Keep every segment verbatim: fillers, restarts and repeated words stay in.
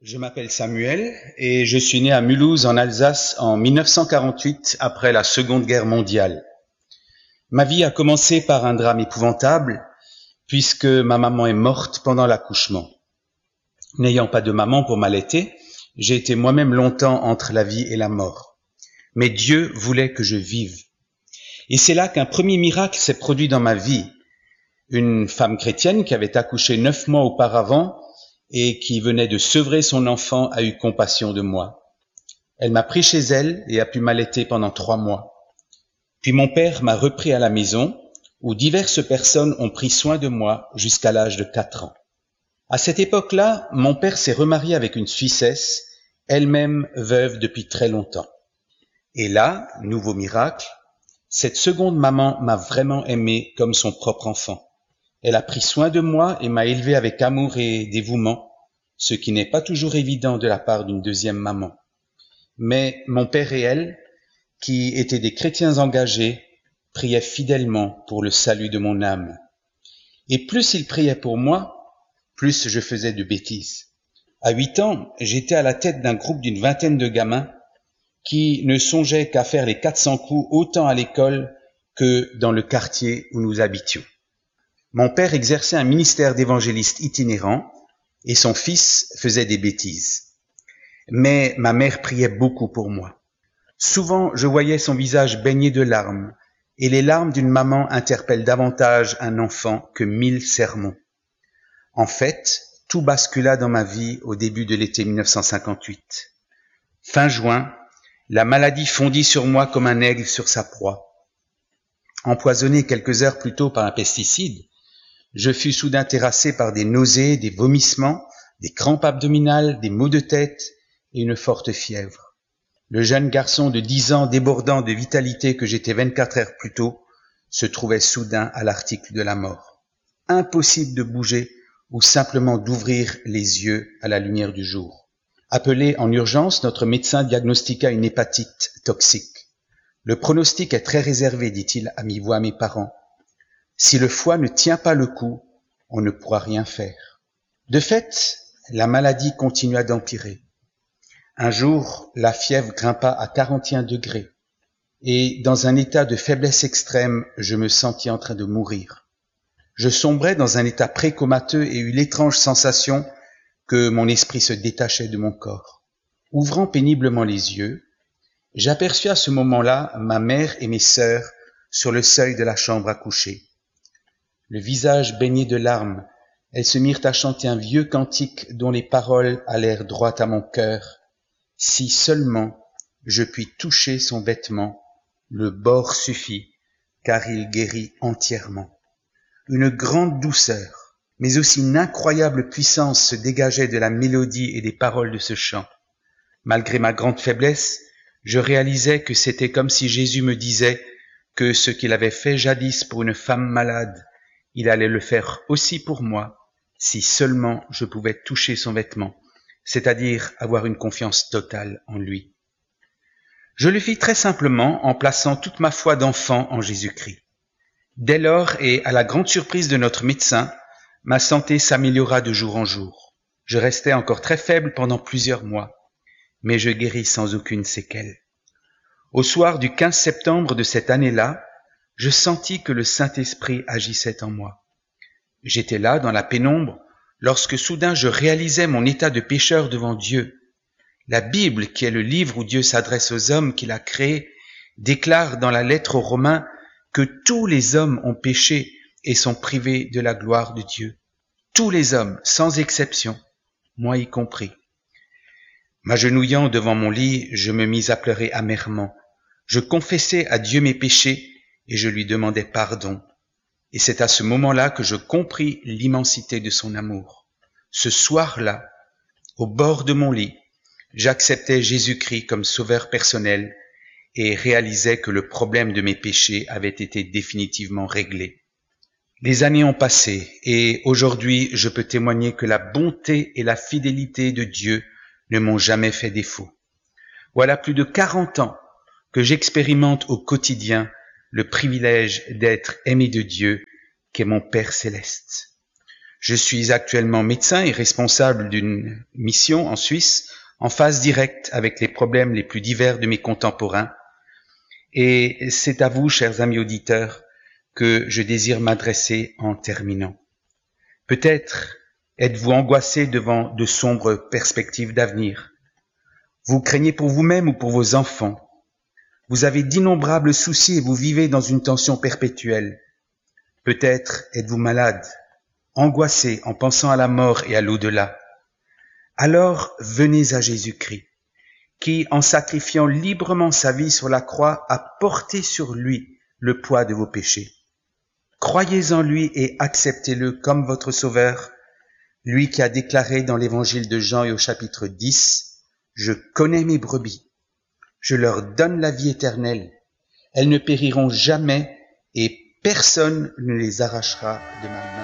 Je m'appelle Samuel et je suis né à Mulhouse en Alsace en mille neuf cent quarante-huit après la Seconde Guerre mondiale. Ma vie a commencé par un drame épouvantable puisque ma maman est morte pendant l'accouchement. N'ayant pas de maman pour m'allaiter, j'ai été moi-même longtemps entre la vie et la mort. Mais Dieu voulait que je vive. Et c'est là qu'un premier miracle s'est produit dans ma vie. Une femme chrétienne qui avait accouché neuf mois auparavant et qui venait de sevrer son enfant a eu compassion de moi. Elle m'a pris chez elle et a pu m'allaiter pendant trois mois. Puis mon père m'a repris à la maison où diverses personnes ont pris soin de moi jusqu'à l'âge de quatre ans. À cette époque-là, mon père s'est remarié avec une Suissesse, elle-même veuve depuis très longtemps. Et là, nouveau miracle, cette seconde maman m'a vraiment aimé comme son propre enfant. Elle a pris soin de moi et m'a élevé avec amour et dévouement, ce qui n'est pas toujours évident de la part d'une deuxième maman. Mais mon père et elle, qui étaient des chrétiens engagés, priaient fidèlement pour le salut de mon âme. Et plus ils priaient pour moi, plus je faisais de bêtises. À huit ans, j'étais à la tête d'un groupe d'une vingtaine de gamins qui ne songeaient qu'à faire les quatre cents coups autant à l'école que dans le quartier où nous habitions. Mon père exerçait un ministère d'évangéliste itinérant et son fils faisait des bêtises. Mais ma mère priait beaucoup pour moi. Souvent, je voyais son visage baigné de larmes, et les larmes d'une maman interpellent davantage un enfant que mille sermons. En fait, tout bascula dans ma vie au début de l'été mille neuf cent cinquante-huit. Fin juin, la maladie fondit sur moi comme un aigle sur sa proie. Empoisonné quelques heures plus tôt par un pesticide, je fus soudain terrassé par des nausées, des vomissements, des crampes abdominales, des maux de tête et une forte fièvre. Le jeune garçon de dix ans débordant de vitalité que j'étais vingt-quatre heures plus tôt se trouvait soudain à l'article de la mort. Impossible de bouger ou simplement d'ouvrir les yeux à la lumière du jour. Appelé en urgence, notre médecin diagnostiqua une hépatite toxique. Le pronostic est très réservé, dit-il à mi-voix à mes parents. Si le foie ne tient pas le coup, on ne pourra rien faire. De fait, la maladie continua d'empirer. Un jour, la fièvre grimpa à quarante et un degrés et dans un état de faiblesse extrême, je me sentis en train de mourir. Je sombrais dans un état précomateux et eus l'étrange sensation que mon esprit se détachait de mon corps. Ouvrant péniblement les yeux, j'aperçus à ce moment-là ma mère et mes sœurs sur le seuil de la chambre à coucher. Le visage baigné de larmes, elles se mirent à chanter un vieux cantique dont les paroles allèrent droit à mon cœur. Si seulement je puis toucher son vêtement, le bord suffit, car il guérit entièrement. Une grande douceur, mais aussi une incroyable puissance se dégageait de la mélodie et des paroles de ce chant. Malgré ma grande faiblesse, je réalisais que c'était comme si Jésus me disait que ce qu'il avait fait jadis pour une femme malade, il allait le faire aussi pour moi, si seulement je pouvais toucher son vêtement, c'est-à-dire avoir une confiance totale en lui. Je le fis très simplement en plaçant toute ma foi d'enfant en Jésus-Christ. Dès lors, et à la grande surprise de notre médecin, ma santé s'améliora de jour en jour. Je restais encore très faible pendant plusieurs mois, mais je guéris sans aucune séquelle. Au soir du quinze septembre de cette année-là, je sentis que le Saint-Esprit agissait en moi. J'étais là, dans la pénombre, lorsque soudain je réalisais mon état de pécheur devant Dieu. La Bible, qui est le livre où Dieu s'adresse aux hommes qu'il a créés, déclare dans la lettre aux Romains que tous les hommes ont péché et sont privés de la gloire de Dieu. Tous les hommes, sans exception, moi y compris. M'agenouillant devant mon lit, je me mis à pleurer amèrement. Je confessais à Dieu mes péchés et je lui demandais pardon. Et c'est à ce moment-là que je compris l'immensité de son amour. Ce soir-là, au bord de mon lit, j'acceptais Jésus-Christ comme sauveur personnel et réalisais que le problème de mes péchés avait été définitivement réglé. Les années ont passé et aujourd'hui je peux témoigner que la bonté et la fidélité de Dieu ne m'ont jamais fait défaut. Voilà plus de quarante ans que j'expérimente au quotidien le privilège d'être aimé de Dieu, qui est mon Père céleste. Je suis actuellement médecin et responsable d'une mission en Suisse, en phase directe avec les problèmes les plus divers de mes contemporains. Et c'est à vous, chers amis auditeurs, que je désire m'adresser en terminant. Peut-être êtes-vous angoissés devant de sombres perspectives d'avenir. Vous craignez pour vous-même ou pour vos enfants. Vous avez d'innombrables soucis et vous vivez dans une tension perpétuelle. Peut-être êtes-vous malade, angoissé en pensant à la mort et à l'au-delà. Alors venez à Jésus-Christ, qui, en sacrifiant librement sa vie sur la croix, a porté sur lui le poids de vos péchés. Croyez en lui et acceptez-le comme votre sauveur, lui qui a déclaré dans l'évangile de Jean et au chapitre dix, « Je connais mes brebis, je leur donne la vie éternelle, elles ne périront jamais et personne ne les arrachera de ma main. »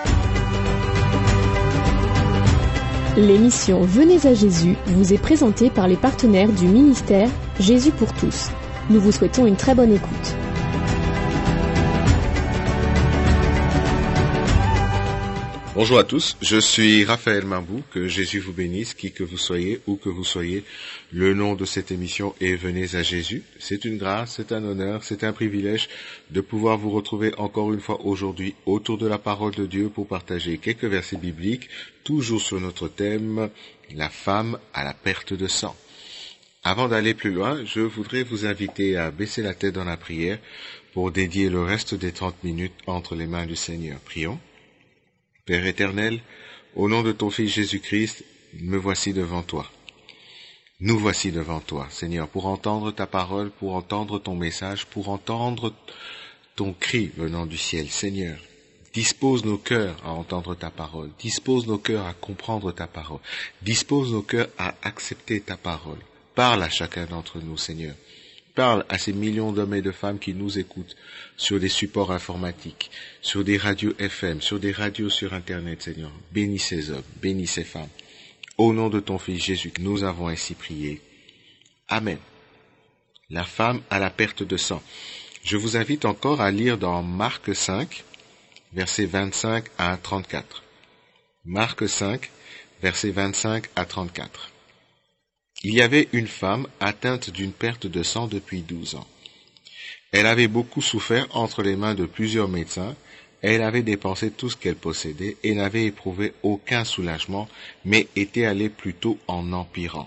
L'émission Venez à Jésus vous est présentée par les partenaires du ministère Jésus pour tous. Nous vous souhaitons une très bonne écoute. Bonjour à tous, je suis Raphaël Mambou, que Jésus vous bénisse, qui que vous soyez, où que vous soyez. Le nom de cette émission est Venez à Jésus. C'est une grâce, c'est un honneur, c'est un privilège de pouvoir vous retrouver encore une fois aujourd'hui autour de la parole de Dieu pour partager quelques versets bibliques, toujours sur notre thème, la femme à la perte de sang. Avant d'aller plus loin, je voudrais vous inviter à baisser la tête dans la prière pour dédier le reste des trente minutes entre les mains du Seigneur. Prions. Père éternel, au nom de ton Fils Jésus-Christ, me voici devant toi. Nous voici devant toi, Seigneur, pour entendre ta parole, pour entendre ton message, pour entendre ton cri venant du ciel. Seigneur, dispose nos cœurs à entendre ta parole, dispose nos cœurs à comprendre ta parole, dispose nos cœurs à accepter ta parole. Parle à chacun d'entre nous, Seigneur. Parle à ces millions d'hommes et de femmes qui nous écoutent sur des supports informatiques, sur des radios F M, sur des radios sur Internet, Seigneur. Bénis ces hommes, bénis ces femmes. Au nom de ton Fils Jésus, nous avons ainsi prié. Amen. La femme à la perte de sang. Je vous invite encore à lire dans Marc cinq, versets vingt-cinq à trente-quatre. Marc cinq, versets vingt-cinq à trente-quatre. Il y avait une femme atteinte d'une perte de sang depuis douze ans. Elle avait beaucoup souffert entre les mains de plusieurs médecins, elle avait dépensé tout ce qu'elle possédait et n'avait éprouvé aucun soulagement, mais était allée plutôt en empirant.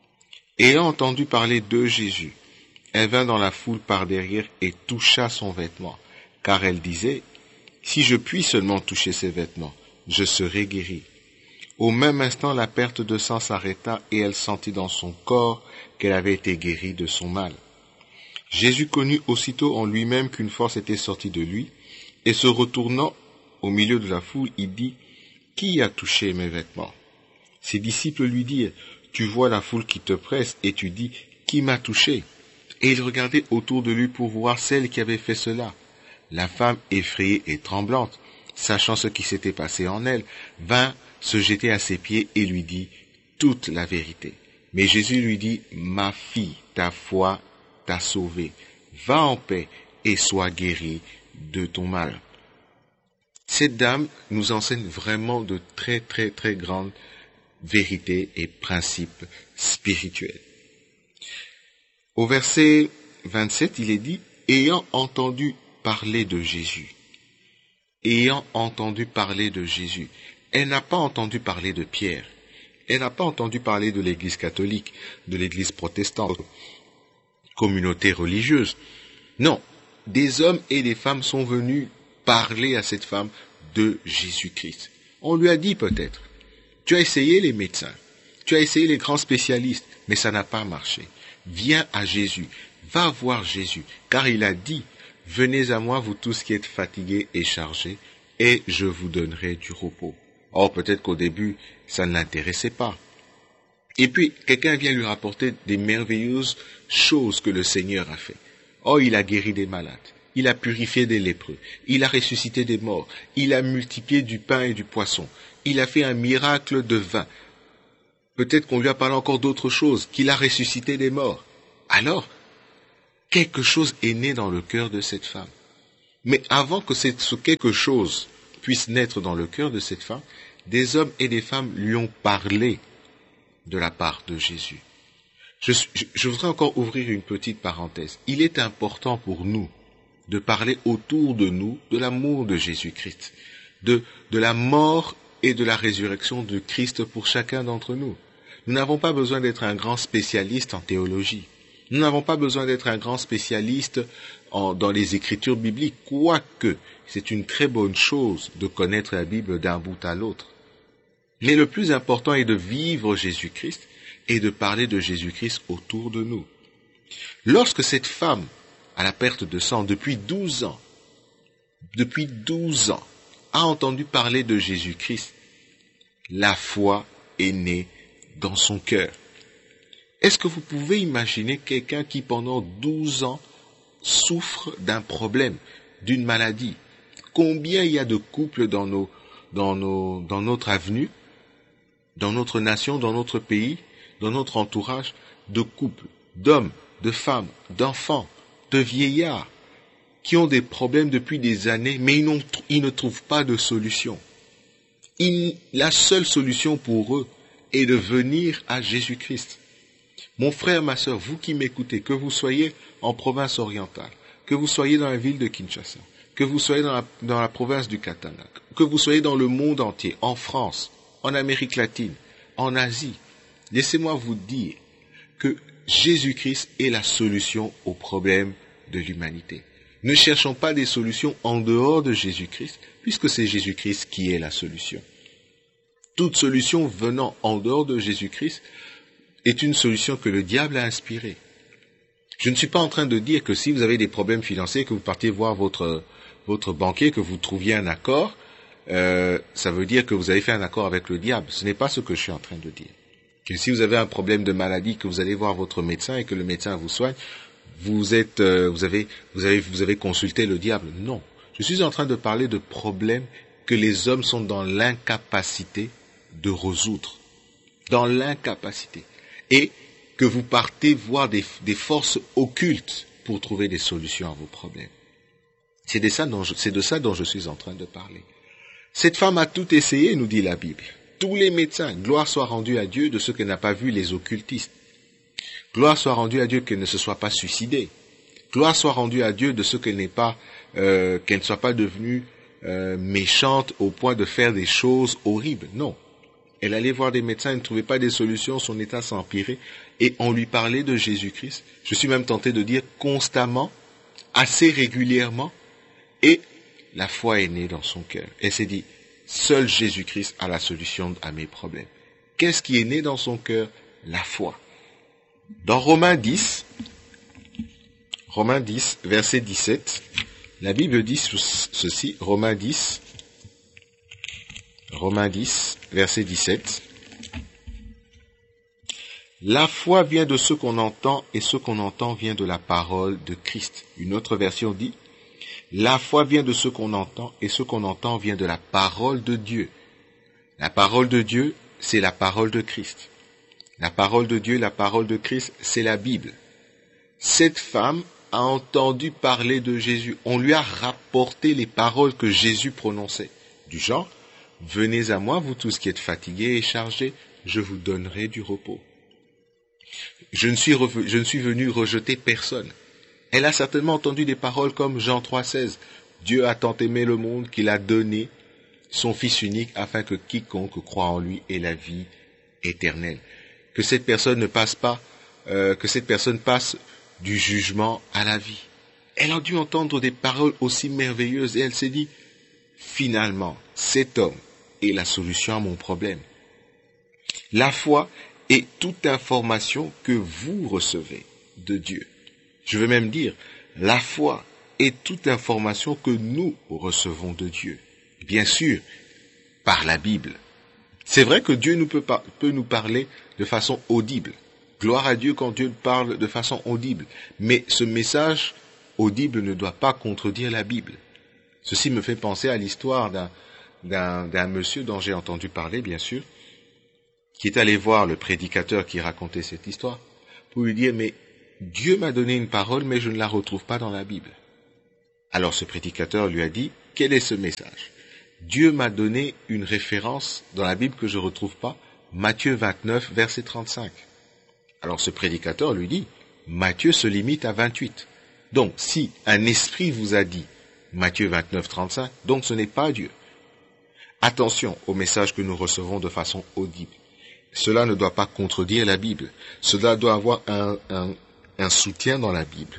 Ayant entendu parler de Jésus, elle vint dans la foule par derrière et toucha son vêtement, car elle disait, « Si je puis seulement toucher ses vêtements, je serai guérie. » Au même instant, la perte de sang s'arrêta et elle sentit dans son corps qu'elle avait été guérie de son mal. Jésus connut aussitôt en lui-même qu'une force était sortie de lui, et se retournant au milieu de la foule, il dit, « Qui a touché mes vêtements ?» Ses disciples lui dirent, « Tu vois la foule qui te presse, et tu dis, « Qui m'a touché ?» Et il regardait autour de lui pour voir celle qui avait fait cela. La femme, effrayée et tremblante, sachant ce qui s'était passé en elle, vint se jeter à ses pieds et lui dit toute la vérité. Mais Jésus lui dit, « Ma fille, ta foi t'a sauvée. Va en paix et sois guérie de ton mal. » Cette dame nous enseigne vraiment de très très très grandes vérités et principes spirituels. Au verset vingt-sept, il est dit, « Ayant entendu parler de Jésus. » Ayant entendu parler de Jésus. Elle n'a pas entendu parler de Pierre. Elle n'a pas entendu parler de l'Église catholique, de l'Église protestante, communauté religieuse. Non, des hommes et des femmes sont venus parler à cette femme de Jésus-Christ. On lui a dit peut-être, tu as essayé les médecins, tu as essayé les grands spécialistes, mais ça n'a pas marché. Viens à Jésus, va voir Jésus, car il a dit, venez à moi vous tous qui êtes fatigués et chargés, et je vous donnerai du repos. Or, peut-être qu'au début, ça ne l'intéressait pas. Et puis, quelqu'un vient lui rapporter des merveilleuses choses que le Seigneur a fait. Oh, il a guéri des malades, il a purifié des lépreux, il a ressuscité des morts, il a multiplié du pain et du poisson, il a fait un miracle de vin. Peut-être qu'on lui a parlé encore d'autres choses, qu'il a ressuscité des morts. Alors, quelque chose est né dans le cœur de cette femme. Mais avant que ce quelque chose puisse naître dans le cœur de cette femme, des hommes et des femmes lui ont parlé de la part de Jésus. Je, je, je voudrais encore ouvrir une petite parenthèse. Il est important pour nous de parler autour de nous de l'amour de Jésus-Christ, de, de la mort et de la résurrection de Christ pour chacun d'entre nous. Nous n'avons pas besoin d'être un grand spécialiste en théologie. Nous n'avons pas besoin d'être un grand spécialiste en, dans les écritures bibliques, quoique c'est une très bonne chose de connaître la Bible d'un bout à l'autre. Mais le plus important est de vivre Jésus-Christ et de parler de Jésus-Christ autour de nous. Lorsque cette femme, à la perte de sang, depuis douze ans, depuis douze ans, a entendu parler de Jésus-Christ, la foi est née dans son cœur. Est-ce que vous pouvez imaginer quelqu'un qui pendant douze ans souffre d'un problème, d'une maladie? Combien il y a de couples dans nos, dans nos, dans notre avenue, dans notre nation, dans notre pays, dans notre entourage, de couples, d'hommes, de femmes, d'enfants, de vieillards, qui ont des problèmes depuis des années, mais ils, n'ont, ils ne trouvent pas de solution. Ils, la seule solution pour eux est de venir à Jésus-Christ. Mon frère, ma sœur, vous qui m'écoutez, que vous soyez en province orientale, que vous soyez dans la ville de Kinshasa, que vous soyez dans la, dans la province du Katanga, que vous soyez dans le monde entier, en France, en Amérique latine, en Asie, laissez-moi vous dire que Jésus-Christ est la solution aux problèmes de l'humanité. Ne cherchons pas des solutions en dehors de Jésus-Christ, puisque c'est Jésus-Christ qui est la solution. Toute solution venant en dehors de Jésus-Christ est une solution que le diable a inspirée. Je ne suis pas en train de dire que si vous avez des problèmes financiers, que vous partiez voir votre, votre banquier, que vous trouviez un accord, euh, ça veut dire que vous avez fait un accord avec le diable. Ce n'est pas ce que je suis en train de dire. Que si vous avez un problème de maladie, que vous allez voir votre médecin et que le médecin vous soigne, vous êtes, euh, vous avez, vous avez, vous avez consulté le diable. Non. Je suis en train de parler de problèmes que les hommes sont dans l'incapacité de résoudre. Dans l'incapacité. Et que vous partez voir des, des forces occultes pour trouver des solutions à vos problèmes. C'est de ça dont je, c'est de ça dont je suis en train de parler. Cette femme a tout essayé, nous dit la Bible. Tous les médecins, gloire soit rendue à Dieu de ce qu'elle n'a pas vu les occultistes. Gloire soit rendue à Dieu qu'elle ne se soit pas suicidée. Gloire soit rendue à Dieu de ce qu'elle n'est pas, euh, qu'elle ne soit pas devenue euh, méchante au point de faire des choses horribles. Non. Elle allait voir des médecins, elle ne trouvait pas des solutions, son état s'empirait, et on lui parlait de Jésus-Christ. Je suis même tenté de dire constamment, assez régulièrement, et la foi est née dans son cœur. Elle s'est dit, seul Jésus-Christ a la solution à mes problèmes. Qu'est-ce qui est né dans son cœur? La foi. Dans Romains dix, Romains dix, verset dix-sept, la Bible dit ceci, Romains dix, Romains dix, verset dix-sept. La foi vient de ce qu'on entend et ce qu'on entend vient de la parole de Christ. Une autre version dit, la foi vient de ce qu'on entend et ce qu'on entend vient de la parole de Dieu. La parole de Dieu, c'est la parole de Christ. La parole de Dieu, la parole de Christ, c'est la Bible. Cette femme a entendu parler de Jésus. On lui a rapporté les paroles que Jésus prononçait. Du genre, venez à moi, vous tous qui êtes fatigués et chargés, je vous donnerai du repos. Je ne suis, rev- je ne suis venu rejeter personne. Elle a certainement entendu des paroles comme Jean trois seize. Dieu a tant aimé le monde qu'il a donné son Fils unique afin que quiconque croit en lui ait la vie éternelle. Que cette personne ne passe pas, euh, que cette personne passe du jugement à la vie. Elle a dû entendre des paroles aussi merveilleuses et elle s'est dit, finalement, cet homme est la solution à mon problème. La foi est toute information que vous recevez de Dieu. Je veux même dire, la foi est toute information que nous recevons de Dieu. Bien sûr, par la Bible. C'est vrai que Dieu nous peut, par, peut nous parler de façon audible. Gloire à Dieu quand Dieu parle de façon audible. Mais ce message audible ne doit pas contredire la Bible. Ceci me fait penser à l'histoire d'un, d'un, d'un monsieur dont j'ai entendu parler, bien sûr, qui est allé voir le prédicateur qui racontait cette histoire, pour lui dire, mais Dieu m'a donné une parole, mais je ne la retrouve pas dans la Bible. Alors ce prédicateur lui a dit, quel est ce message? Dieu m'a donné une référence dans la Bible que je ne retrouve pas, Matthieu vingt-neuf, verset trente-cinq. Alors ce prédicateur lui dit, Matthieu se limite à vingt-huit. Donc si un esprit vous a dit Matthieu vingt-neuf, trente-cinq, donc ce n'est pas Dieu. Attention au message que nous recevons de façon audible. Cela ne doit pas contredire la Bible. Cela doit avoir un, un, un soutien dans la Bible.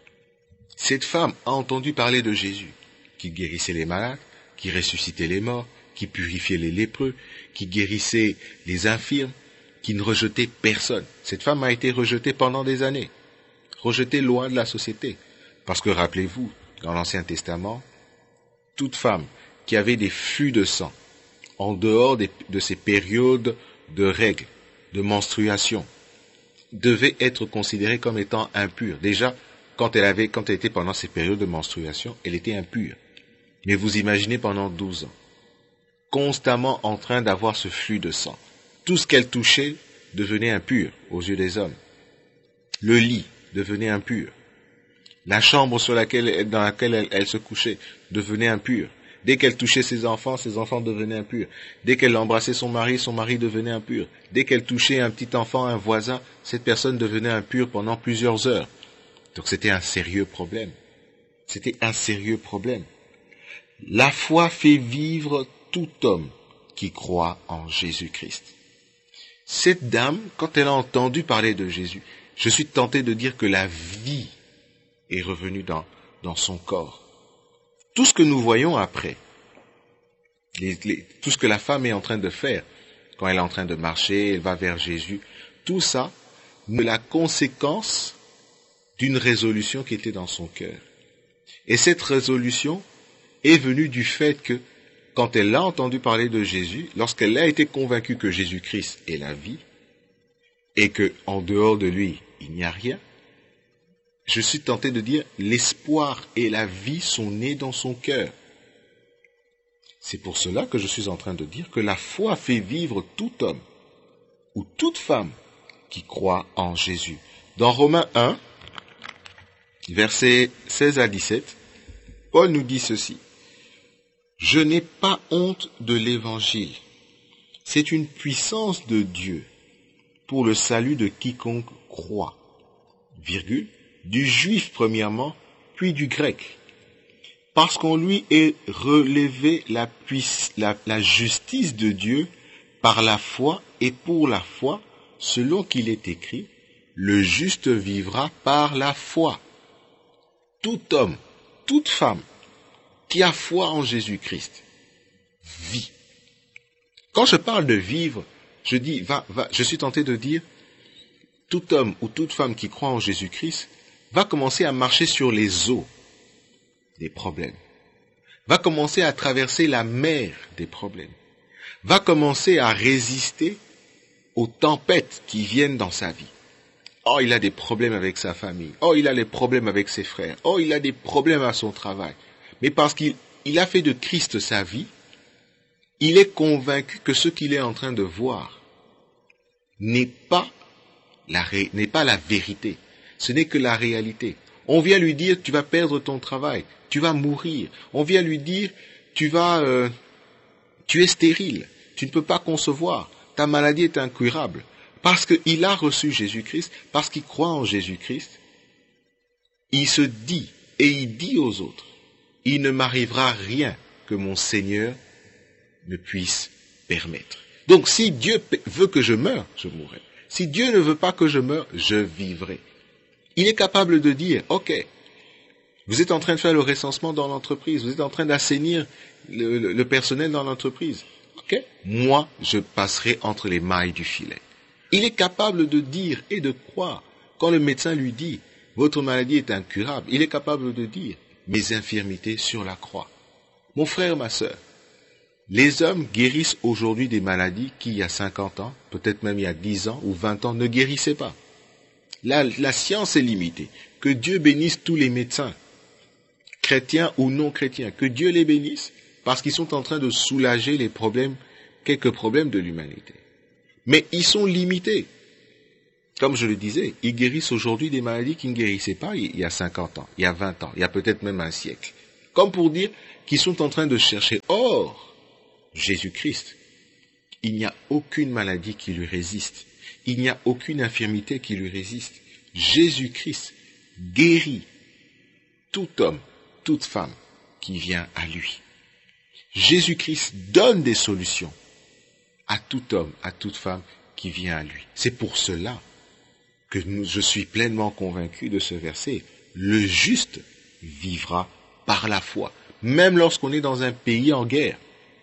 Cette femme a entendu parler de Jésus, qui guérissait les malades, qui ressuscitait les morts, qui purifiait les lépreux, qui guérissait les infirmes, qui ne rejetait personne. Cette femme a été rejetée pendant des années, rejetée loin de la société. Parce que rappelez-vous, dans l'Ancien Testament, toute femme qui avait des flux de sang, en dehors des, de ces périodes de règles, de menstruation, devait être considérée comme étant impure. Déjà, quand elle avait, quand elle était pendant ces périodes de menstruation, elle était impure. Mais vous imaginez pendant douze ans, constamment en train d'avoir ce flux de sang. Tout ce qu'elle touchait devenait impur aux yeux des hommes. Le lit devenait impur. La chambre sur laquelle, dans laquelle elle, elle se couchait devenait impure. Dès qu'elle touchait ses enfants, ses enfants devenaient impurs. Dès qu'elle embrassait son mari, son mari devenait impur. Dès qu'elle touchait un petit enfant, un voisin, cette personne devenait impure pendant plusieurs heures. Donc c'était un sérieux problème. C'était un sérieux problème. La foi fait vivre tout homme qui croit en Jésus-Christ. Cette dame, quand elle a entendu parler de Jésus, je suis tenté de dire que la vie est revenue dans, dans son corps. Tout ce que nous voyons après, les, les, tout ce que la femme est en train de faire, quand elle est en train de marcher, elle va vers Jésus, tout ça est la conséquence d'une résolution qui était dans son cœur. Et cette résolution est venue du fait que, quand elle a entendu parler de Jésus, lorsqu'elle a été convaincue que Jésus-Christ est la vie, et que en dehors de lui, il n'y a rien, je suis tenté de dire, l'espoir et la vie sont nés dans son cœur. C'est pour cela que je suis en train de dire que la foi fait vivre tout homme, ou toute femme, qui croit en Jésus. Dans Romains un, versets seize à dix-sept, Paul nous dit ceci. Je n'ai pas honte de l'évangile. C'est une puissance de Dieu pour le salut de quiconque croit. Virgule, du juif premièrement, puis du grec. Parce qu'en lui est relevée la, puiss- la, la justice de Dieu par la foi et pour la foi, selon qu'il est écrit, le juste vivra par la foi. Tout homme, toute femme, qui a foi en Jésus-Christ, vit. Quand je parle de vivre, je dis, va, va, je suis tenté de dire, tout homme ou toute femme qui croit en Jésus-Christ va commencer à marcher sur les eaux des problèmes, va commencer à traverser la mer des problèmes, va commencer à résister aux tempêtes qui viennent dans sa vie. Oh, il a des problèmes avec sa famille. Oh, il a des problèmes avec ses frères. Oh, il a des problèmes à son travail. Mais parce qu'il il a fait de Christ sa vie, il est convaincu que ce qu'il est en train de voir n'est pas la, ré, n'est pas la vérité. Ce n'est que la réalité. On vient lui dire, tu vas perdre ton travail, tu vas mourir. On vient lui dire, tu vas, euh, tu es stérile, tu ne peux pas concevoir, ta maladie est incurable. Parce qu'il a reçu Jésus-Christ, parce qu'il croit en Jésus-Christ, il se dit, et il dit aux autres, il ne m'arrivera rien que mon Seigneur ne puisse permettre. Donc si Dieu veut que je meure, je mourrai. Si Dieu ne veut pas que je meure, je vivrai. Il est capable de dire, ok, vous êtes en train de faire le recensement dans l'entreprise, vous êtes en train d'assainir le, le, le personnel dans l'entreprise. Ok, moi, je passerai entre les mailles du filet. Il est capable de dire et de croire. Quand le médecin lui dit, votre maladie est incurable, il est capable de dire, mes infirmités sur la croix. Mon frère, ma sœur, les hommes guérissent aujourd'hui des maladies qui, il y a cinquante ans, peut-être même il y a dix ans ou vingt ans, ne guérissaient pas. La, la science est limitée. Que Dieu bénisse tous les médecins, chrétiens ou non chrétiens. Que Dieu les bénisse parce qu'ils sont en train de soulager les problèmes, quelques problèmes de l'humanité. Mais ils sont limités. Comme je le disais, ils guérissent aujourd'hui des maladies qui ne guérissaient pas il y a cinquante ans, il y a vingt ans, il y a peut-être même un siècle. Comme pour dire qu'ils sont en train de chercher. Or, Jésus-Christ, il n'y a aucune maladie qui lui résiste. Il n'y a aucune infirmité qui lui résiste. Jésus-Christ guérit tout homme, toute femme qui vient à lui. Jésus-Christ donne des solutions à tout homme, à toute femme qui vient à lui. C'est pour cela que nous, je suis pleinement convaincu de ce verset. Le juste vivra par la foi. Même lorsqu'on est dans un pays en guerre,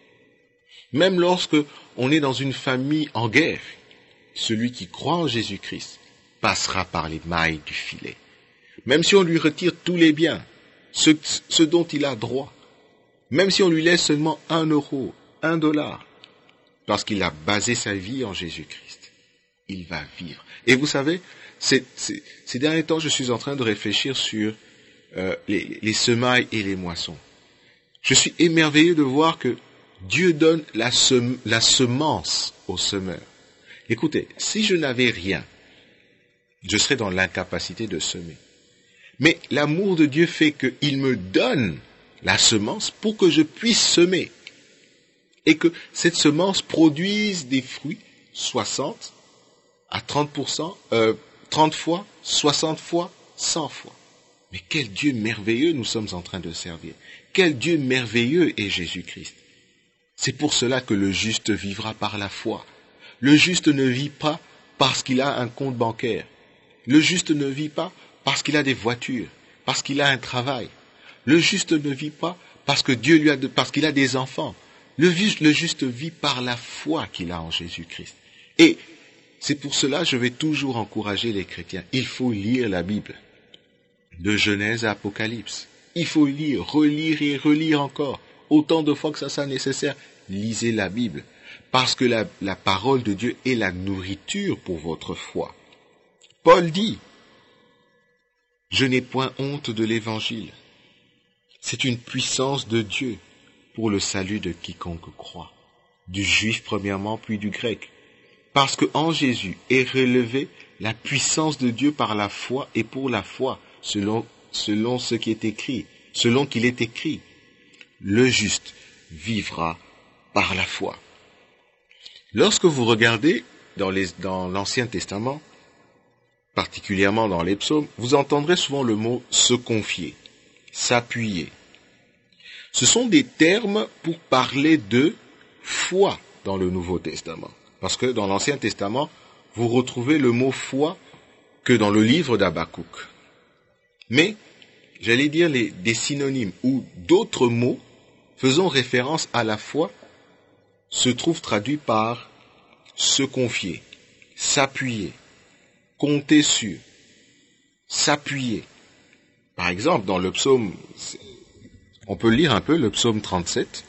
même lorsqu'on est dans une famille en guerre, celui qui croit en Jésus-Christ passera par les mailles du filet. Même si on lui retire tous les biens, ce, ce dont il a droit, même si on lui laisse seulement un euro, un dollar, parce qu'il a basé sa vie en Jésus-Christ, il va vivre. Et vous savez, c'est, c'est, ces derniers temps, je suis en train de réfléchir sur euh, les, les semailles et les moissons. Je suis émerveillé de voir que Dieu donne la, sem- la semence au semeur. Écoutez, si je n'avais rien, je serais dans l'incapacité de semer. Mais l'amour de Dieu fait qu'il me donne la semence pour que je puisse semer. Et que cette semence produise des fruits soixante à trente pour cent, euh, trente fois, soixante fois, cent fois. Mais quel Dieu merveilleux nous sommes en train de servir. Quel Dieu merveilleux est Jésus-Christ. C'est pour cela que le juste vivra par la foi. Le juste ne vit pas parce qu'il a un compte bancaire. Le juste ne vit pas parce qu'il a des voitures, parce qu'il a un travail. Le juste ne vit pas parce que Dieu lui a de, parce qu'il a des enfants. Le, le juste vit par la foi qu'il a en Jésus-Christ. Et c'est pour cela que je vais toujours encourager les chrétiens. Il faut lire la Bible, de Genèse à Apocalypse. Il faut lire, relire et relire encore. Autant de fois que ça soit nécessaire, lisez la Bible. Parce que la, la parole de Dieu est la nourriture pour votre foi. Paul dit, « Je n'ai point honte de l'Évangile. C'est une puissance de Dieu pour le salut de quiconque croit, du juif premièrement, puis du grec. Parce que en Jésus est relevée la puissance de Dieu par la foi et pour la foi, selon, selon ce qui est écrit, selon qu'il est écrit. Le juste vivra par la foi. » Lorsque vous regardez dans, les, dans l'Ancien Testament, particulièrement dans les psaumes, vous entendrez souvent le mot « se confier »,« s'appuyer ». Ce sont des termes pour parler de foi dans le Nouveau Testament. Parce que dans l'Ancien Testament, vous retrouvez le mot « foi » que dans le livre d'Habakkuk. Mais, j'allais dire les, des synonymes ou d'autres mots faisant référence à la foi se trouvent traduits par « se confier »,« s'appuyer », « compter sur »,« s'appuyer ». Par exemple, dans le psaume, on peut lire un peu le psaume trente-sept.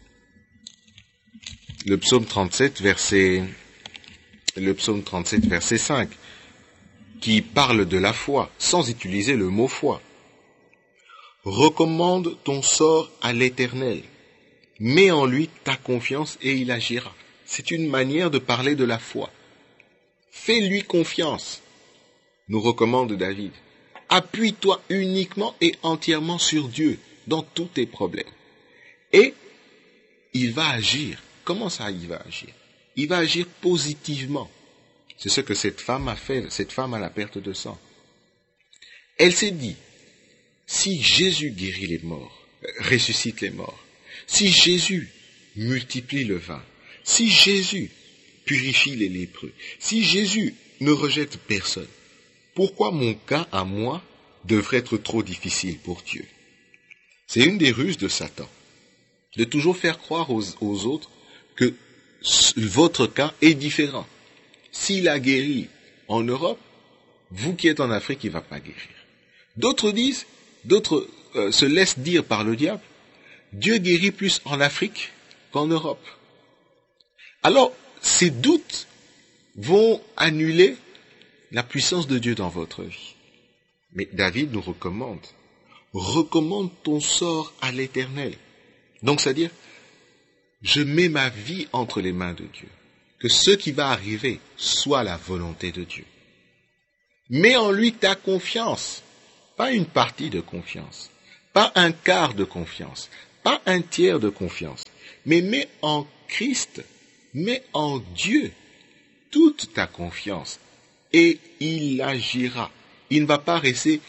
Le psaume trente-sept, verset, le psaume trente-sept, verset cinq, qui parle de la foi, sans utiliser le mot foi. « Recommande ton sort à l'Éternel. Mets en lui ta confiance et il agira. » C'est une manière de parler de la foi. Fais-lui confiance, nous recommande David. Appuie-toi uniquement et entièrement sur Dieu dans tous tes problèmes. Et il va agir. Comment ça, il va agir? Il va agir positivement. C'est ce que cette femme a fait, cette femme à la perte de sang. Elle s'est dit, si Jésus guérit les morts, ressuscite les morts, si Jésus multiplie le vin, si Jésus purifie les lépreux, si Jésus ne rejette personne, pourquoi mon cas à moi devrait être trop difficile pour Dieu? C'est une des ruses de Satan, de toujours faire croire aux, aux autres que votre cas est différent. S'il a guéri en Europe, vous qui êtes en Afrique, il ne va pas guérir. D'autres disent, d'autres euh, se laissent dire par le diable, Dieu guérit plus en Afrique qu'en Europe. Alors, ces doutes vont annuler la puissance de Dieu dans votre vie. Mais David nous recommande, recommande ton sort à l'Éternel. Donc, c'est-à-dire, je mets ma vie entre les mains de Dieu. Que ce qui va arriver soit la volonté de Dieu. Mets en lui ta confiance, pas une partie de confiance, pas un quart de confiance, pas un tiers de confiance, Mais mets en Christ, mets en Dieu toute ta confiance et il agira. Il ne va pas rester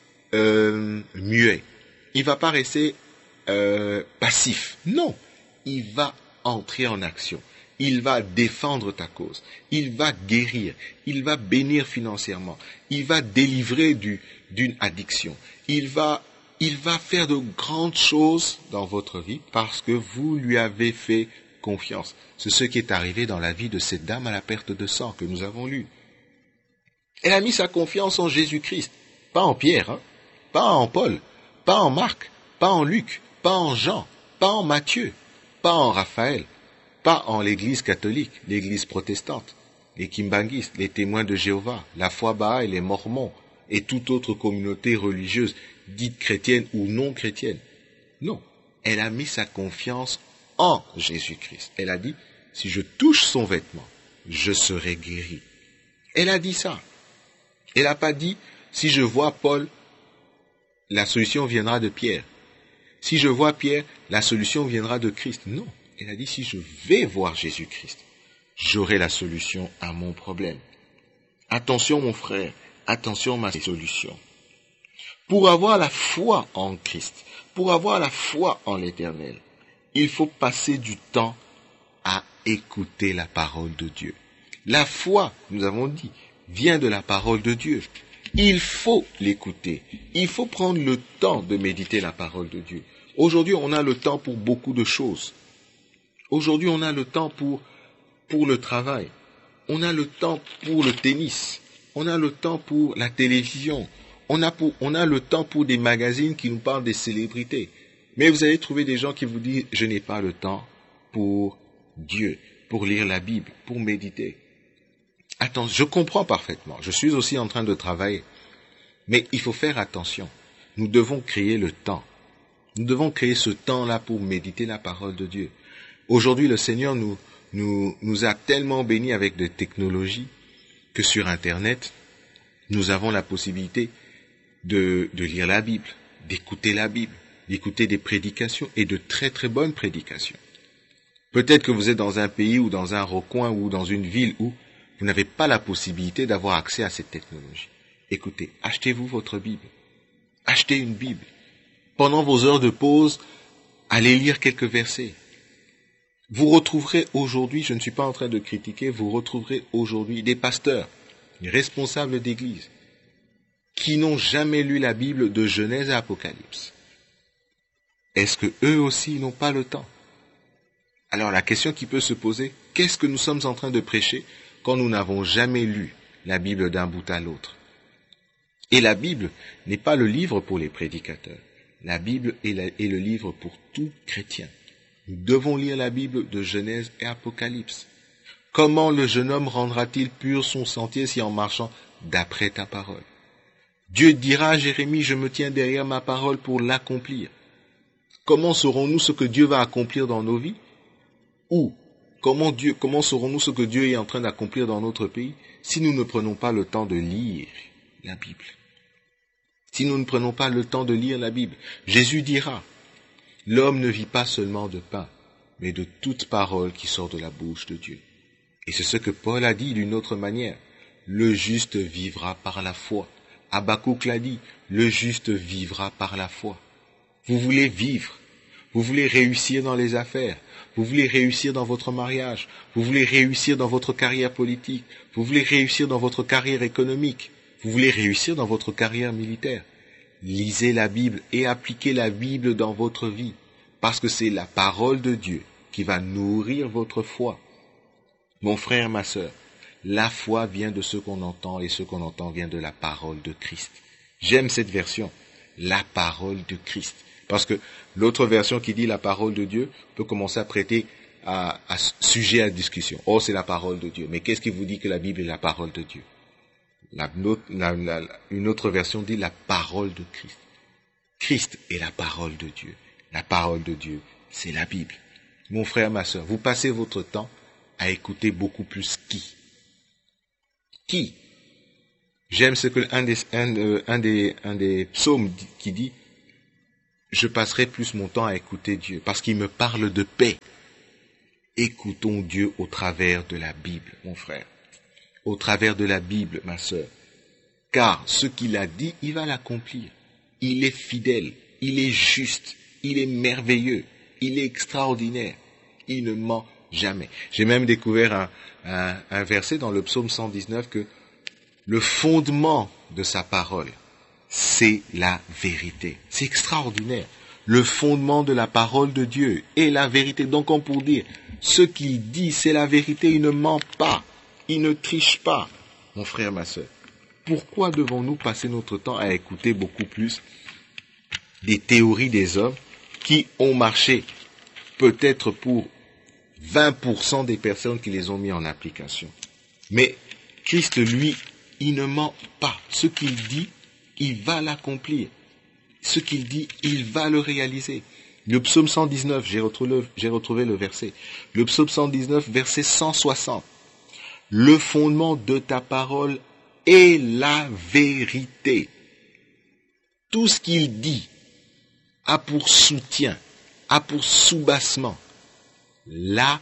euh, muet. Il ne va pas rester euh, passif. Non, il va entrer en action. Il va défendre ta cause. Il va guérir. Il va bénir financièrement. Il va délivrer du, d'une addiction. Il va, il va faire de grandes choses dans votre vie parce que vous lui avez fait confiance. C'est ce qui est arrivé dans la vie de cette dame à la perte de sang que nous avons lu. Elle a mis sa confiance en Jésus-Christ. Pas en Pierre, hein? Pas en Paul, pas en Marc, pas en Luc, pas en Jean, pas en Matthieu, pas en Raphaël, pas en l'église catholique, l'église protestante, les Kimbanguistes, les témoins de Jéhovah, la foi Baha'i, les Mormons et toute autre communauté religieuse, dite chrétienne ou non chrétienne. Non, elle a mis sa confiance en Jésus-Christ. Elle a dit, si je touche son vêtement, je serai guéri. Elle a dit ça. Elle n'a pas dit, si je vois Paul, la solution viendra de Pierre. Si je vois Pierre, la solution viendra de Christ. Non, elle a dit, si je vais voir Jésus-Christ, j'aurai la solution à mon problème. Attention mon frère, attention ma solution. Pour avoir la foi en Christ, pour avoir la foi en l'Éternel, il faut passer du temps à écouter la parole de Dieu. La foi, nous avons dit, vient de la parole de Dieu. Il faut l'écouter. Il faut prendre le temps de méditer la parole de Dieu. Aujourd'hui, on a le temps pour beaucoup de choses. Aujourd'hui, on a le temps pour, pour le travail. On a le temps pour le tennis. On a le temps pour la télévision. On a, pour, on a le temps pour des magazines qui nous parlent des célébrités. Mais vous allez trouver des gens qui vous disent, je n'ai pas le temps pour Dieu, pour lire la Bible, pour méditer. Attends, je comprends parfaitement. Je suis aussi en train de travailler. Mais il faut faire attention. Nous devons créer le temps. Nous devons créer ce temps-là pour méditer la parole de Dieu. Aujourd'hui, le Seigneur nous, nous, nous a tellement bénis avec des technologies que sur Internet, nous avons la possibilité de, de lire la Bible, d'écouter la Bible, d'écouter des prédications et de très très bonnes prédications. Peut-être que vous êtes dans un pays ou dans un recoin ou dans une ville où vous n'avez pas la possibilité d'avoir accès à cette technologie. Écoutez, achetez-vous votre Bible. Achetez une Bible. Pendant vos heures de pause, allez lire quelques versets. Vous retrouverez aujourd'hui, je ne suis pas en train de critiquer, vous retrouverez aujourd'hui des pasteurs, des responsables d'église, qui n'ont jamais lu la Bible de Genèse à Apocalypse. Est-ce que eux aussi n'ont pas le temps? Alors la question qui peut se poser, qu'est-ce que nous sommes en train de prêcher quand nous n'avons jamais lu la Bible d'un bout à l'autre? Et la Bible n'est pas le livre pour les prédicateurs. La Bible est, la, est le livre pour tout chrétien. Nous devons lire la Bible de Genèse et Apocalypse. Comment le jeune homme rendra-t-il pur son sentier si en marchant d'après ta parole? Dieu dira à Jérémie, je me tiens derrière ma parole pour l'accomplir. Comment saurons-nous ce que Dieu va accomplir dans nos vies? Ou comment, Dieu, comment saurons-nous ce que Dieu est en train d'accomplir dans notre pays si nous ne prenons pas le temps de lire la Bible? Si nous ne prenons pas le temps de lire la Bible, Jésus dira, l'homme ne vit pas seulement de pain, mais de toute parole qui sort de la bouche de Dieu. Et c'est ce que Paul a dit d'une autre manière. Le juste vivra par la foi. Habakkuk l'a dit, le juste vivra par la foi. Vous voulez vivre, vous voulez réussir dans les affaires, vous voulez réussir dans votre mariage, vous voulez réussir dans votre carrière politique, vous voulez réussir dans votre carrière économique, vous voulez réussir dans votre carrière militaire. Lisez la Bible et appliquez la Bible dans votre vie, parce que c'est la parole de Dieu qui va nourrir votre foi. Mon frère, ma sœur, la foi vient de ce qu'on entend et ce qu'on entend vient de la parole de Christ. J'aime cette version, la parole de Christ. Parce que l'autre version qui dit la parole de Dieu peut commencer à prêter à, à sujet à discussion. Oh, c'est la parole de Dieu. Mais qu'est-ce qui vous dit que la Bible est la parole de Dieu? La, la, la, une autre version dit la parole de Christ. Christ est la parole de Dieu. La parole de Dieu, c'est la Bible. Mon frère, ma sœur, vous passez votre temps à écouter beaucoup plus qui? Qui? J'aime ce que un des, un, un des, un des psaumes qui dit, je passerai plus mon temps à écouter Dieu, parce qu'il me parle de paix. Écoutons Dieu au travers de la Bible, mon frère. Au travers de la Bible, ma sœur. Car ce qu'il a dit, il va l'accomplir. Il est fidèle, il est juste, il est merveilleux, il est extraordinaire. Il ne ment jamais. J'ai même découvert un, un, un verset dans le psaume cent dix-neuf que le fondement de sa parole, c'est la vérité. C'est extraordinaire. Le fondement de la parole de Dieu est la vérité. Donc, on peut dire, ce qu'il dit, c'est la vérité. Il ne ment pas. Il ne triche pas. Mon frère, ma sœur, pourquoi devons-nous passer notre temps à écouter beaucoup plus des théories des hommes qui ont marché peut-être pour vingt pour cent des personnes qui les ont mis en application? Mais Christ, lui, il ne ment pas. Ce qu'il dit, il va l'accomplir. Ce qu'il dit, il va le réaliser. Le psaume cent dix-neuf, j'ai retrouvé, j'ai retrouvé le verset. Le psaume cent dix-neuf, verset cent soixante. Le fondement de ta parole est la vérité. Tout ce qu'il dit a pour soutien, a pour soubassement la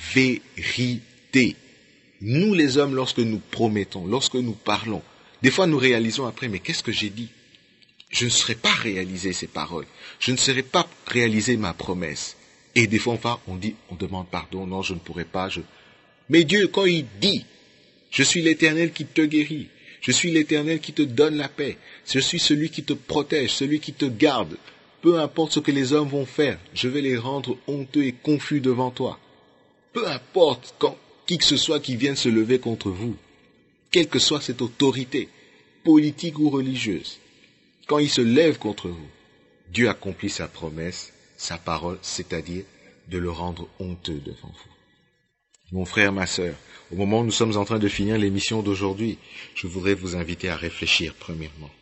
vérité. Nous les hommes, lorsque nous promettons, lorsque nous parlons, des fois nous réalisons après, mais qu'est-ce que j'ai dit? Je ne serai pas réalisé ces paroles. Je ne serai pas réalisé ma promesse. Et des fois on va, on dit, on demande pardon, non, je ne pourrai pas. Je... Mais Dieu, quand il dit, je suis l'Éternel qui te guérit, je suis l'Éternel qui te donne la paix, je suis celui qui te protège, celui qui te garde, peu importe ce que les hommes vont faire, je vais les rendre honteux et confus devant toi. Peu importe quand qui que ce soit qui vienne se lever contre vous, quelle que soit cette autorité, politique ou religieuse, quand il se lève contre vous, Dieu accomplit sa promesse, sa parole, c'est-à-dire de le rendre honteux devant vous. Mon frère, ma sœur, au moment où nous sommes en train de finir l'émission d'aujourd'hui, je voudrais vous inviter à réfléchir premièrement.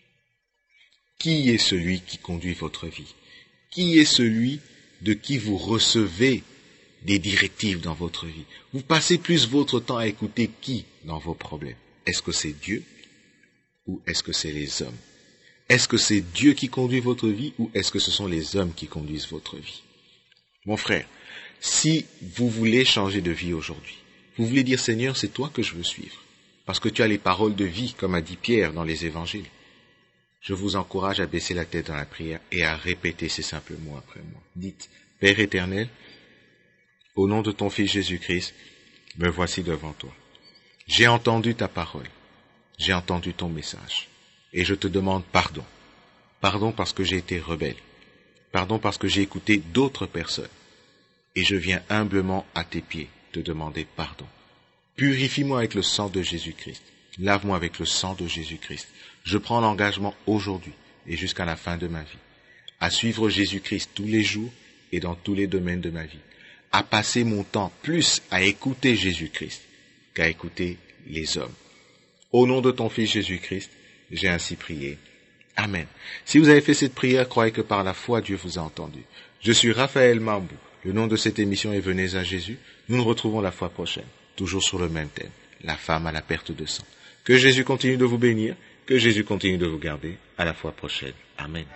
Qui est celui qui conduit votre vie? Qui est celui de qui vous recevez des directives dans votre vie? Vous passez plus votre temps à écouter qui dans vos problèmes? Est-ce que c'est Dieu ou est-ce que c'est les hommes? Est-ce que c'est Dieu qui conduit votre vie ou est-ce que ce sont les hommes qui conduisent votre vie? Mon frère, si vous voulez changer de vie aujourd'hui, vous voulez dire Seigneur, c'est toi que je veux suivre, parce que tu as les paroles de vie, comme a dit Pierre dans les évangiles. Je vous encourage à baisser la tête dans la prière et à répéter ces simples mots après moi. Dites, Père éternel, au nom de ton Fils Jésus-Christ, me voici devant toi. J'ai entendu ta parole, j'ai entendu ton message, et je te demande pardon. Pardon parce que j'ai été rebelle. Pardon parce que j'ai écouté d'autres personnes. Et je viens humblement à tes pieds te demander pardon. Purifie-moi avec le sang de Jésus-Christ. Lave-moi avec le sang de Jésus-Christ. Je prends l'engagement aujourd'hui et jusqu'à la fin de ma vie à suivre Jésus-Christ tous les jours et dans tous les domaines de ma vie. À passer mon temps plus à écouter Jésus-Christ qu'à écouter les hommes. Au nom de ton Fils Jésus-Christ, j'ai ainsi prié. Amen. Si vous avez fait cette prière, croyez que par la foi, Dieu vous a entendu. Je suis Raphaël Mambou. Le nom de cette émission est Venez à Jésus. Nous nous retrouvons la fois prochaine, toujours sur le même thème, la femme à la perte de sang. Que Jésus continue de vous bénir, que Jésus continue de vous garder. À la fois prochaine. Amen.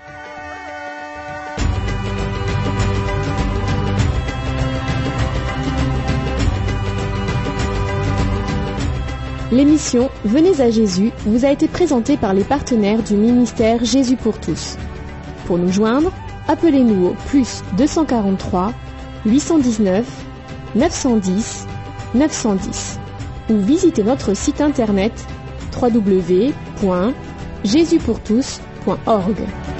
L'émission Venez à Jésus vous a été présentée par les partenaires du ministère Jésus pour tous. Pour nous joindre, appelez-nous au plus deux cent quarante-trois, huit cent dix-neuf, neuf cent dix, neuf cent dix ou visitez notre site internet w w w point jésus pour tous point org.